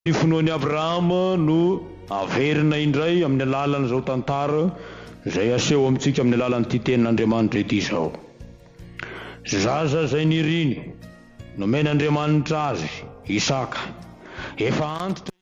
Ny finoan'i Abrahama no averina indray amin'ny alalan'izao tantara izay aseho amintsika amin'ny alalan'ity tenin'Andriamanitra ity izao. Zaza izay niriny nomen'Andriamanitra azy Isaka, efa antitra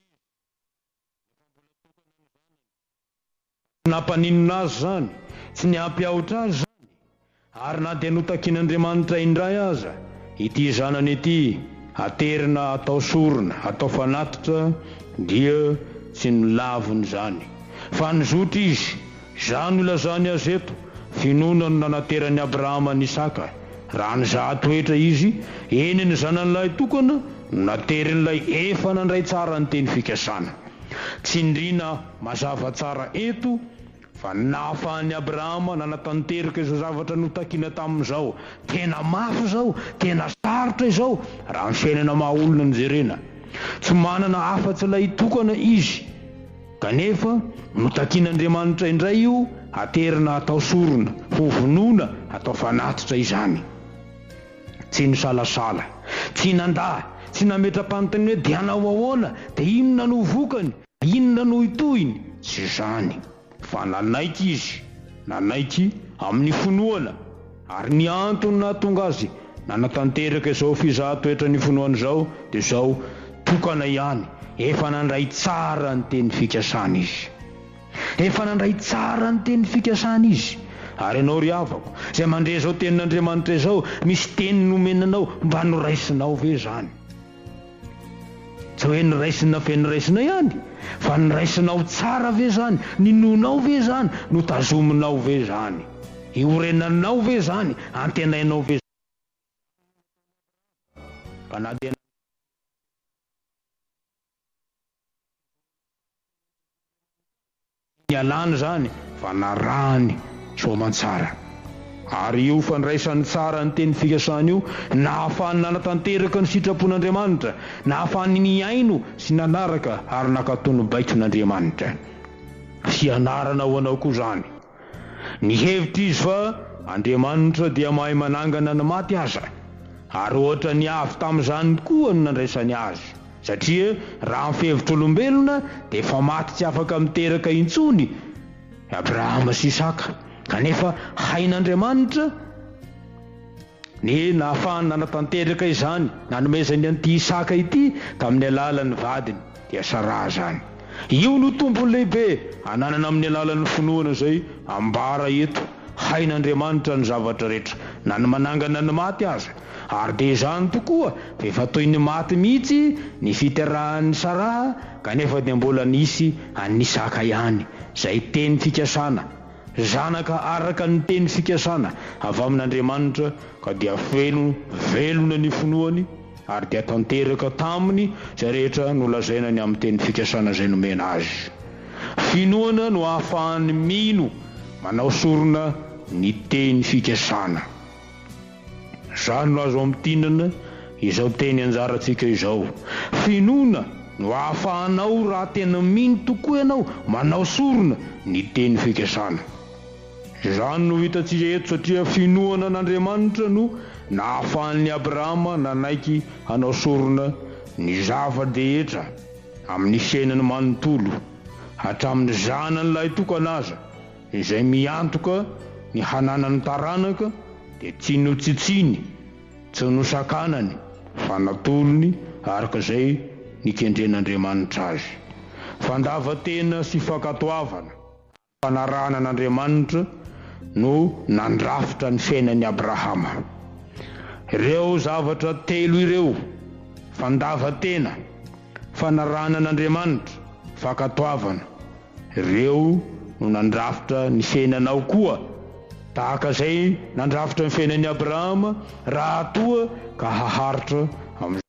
nampaninona azy zany, tsy niampiaotra azy zany, ary na dia notakian'Andriamanitra indray aza ity zanany ity aterina atao sorona, atao fanatitra, dia tsy nilavony zany. Fa nizotra izy, zany ilazany azy eto, finoana no nanateran'i Abrahama ny Isaka. Raha nizaha toetra izy, eny ny zanan'ilay tokana, naterin'ilay efa nandray tsara ny teny fikasana. Tsy ndrina mazava tsara eto, fa nahafahan'i Abrahama nanatanteraka izao zavatra notakiana tamin'izao. Tena mafy izao, tena sarotra izao, raha ny fiainana maha olona ny jerena. Tsy manana afa-tsy ilay tokana izy, kanefa notakian'Andriamanitra indray io, aterina atao sorona, hovonoina, atao fanatitra izany. Tsy nisalasala, tsy nandà, tsy nametra-panontaniana hoe dia hanao ahoana, dia inona no vokany, inona no itohiny, tsy izany. Fa nanaiky izy, nanaiky amin'ny finoana, ary ny antony nahatonga azy nanatanteraka izao fizaha-toetra ny finoana izao dia izao tokana ihany. Efa nandray tsara ny teny fikasana izy, efa nandray tsara ny teny fikasana izy. Ary ianao ry havako, izay mandre izao tenin'Andriamanitra izao, misy teny nomenanao, mba noraisinao ve zany? Tsy hoe niraisina fe niraisina ihany, fa niraisinao tsara ve zany, ninonao ve zany, notazominao ve zany, iorenanao ve zany, antenainao ve zany. Fa na dia nialany zany, fa narahany soamantsara. Ary io fandraisany tsara ny teny fikasana io, nahafahany nanatanteraka ny sitrapon'Andriamanitra, nahafahany niaino sy nanaraka ary nakatono baiton'Andriamanitra. Fianarana ho anao koa zany. Ny hevitra izy fa Andriamanitra dia mahay manangana ny maty aza, ary ohatra ny avy tamin'izany koa no nandraisany azy. Satria raha amin'ny fevitr'olombelona dia efa maty tsy afaka miteraka intsony Abrahama sy Isaka. Kanefa hain'Andriamanitra ny nahafahany nanatanteraka izany, nanomezany an'ity Isaka ity tamin'ny alalan'ny vadiny, dia Sara zany. Io no tombony lehibe ananana amin'ny alalan'ny finoana izay ambara eto. Hain'Andriamanitra ny zavatra rehetra, na ny manangana ny maty aza. Ary dia izany tokoa, efa toy ny maty mihitsy ny fiterahan'ny Sara, kanefa dia mbola nisy an'ny Isaka ihany, izay teny fikasana, zanaka araka ny teny fikasana avy amin'Andriamanitra, ka dia velona ny finoany, ary dia tanteraka taminy izay rehetra nolazainany amin'ny teny fikasana izay nomena azy. Finoana no ahafahany mino manao sorona ny teny fikasana. Zany no azo amtinana izao teny anjarantsika izao. Finoana no ahafahanao raha tena mino tokoa ianao manao sorona ny teny fikasana. Zany no hitantsika eto, satria finoana an'Andriamanitra no nahafahan'ny Abrahama nanaiky hanao sorona ny zava-dehetra amin'ny fiainany manontolo, hatramin'ny zanan'ilay tokana aza, izay miantoka ny hananany taranaka, dia tsy notsitsiny, tsy nosakanany, fa natolony araka izay nikendren'Andriamanitra azy. Fandavatena sy fankatoavana, fanarahana an'Andriamanitra no nandrafitra ny fiainan'i Abrahama. Ireo zavatra telo ireo, fandavatena, fanarahana an'Andriamanitra, fankatoavana, ireo no nandrafitra ny fiainanao koa, tahaka izay nandrafitra ny fiainan'i Abrahama, raha toa ka haharitra amin'ny